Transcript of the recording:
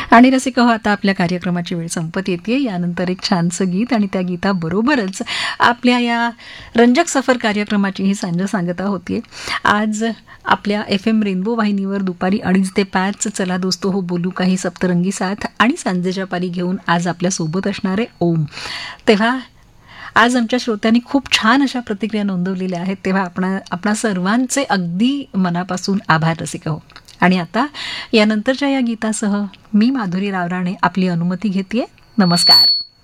आणि रसिक हो, आता आपल्या कार्यक्रमाची वेळ संपत येते. यानंतर एक छानसं गीत आणि त्या गीताबरोबरच आपल्या या रंजक सफर कार्यक्रमाची ही सांगता होतीये. आज आपल्या FM रेनबो वाहिनीवर दुपारी 2:30 ते 5 चला दोस्तो हो बोलू काही सप्तरंगी साथ आणि सांजेच्या पारी घेऊन आज आपल्यासोबत असणारे ओम. तेव्हा आज आमच्या श्रोत्यांनी खूप छान अशा प्रतिक्रिया नोंदवलेल्या आहेत. तेव्हा आपणा सर्वांचे अगदी मनापासून आभार रसिक हो. आणि आता यानंतरच्या या गीतासह मी माधुरी रावराणे आपली अनुमती घेतेय. नमस्कार.